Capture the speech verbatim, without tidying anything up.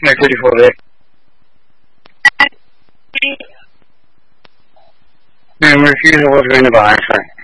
Like thirty-four bit. And refusal was going to buy, sorry.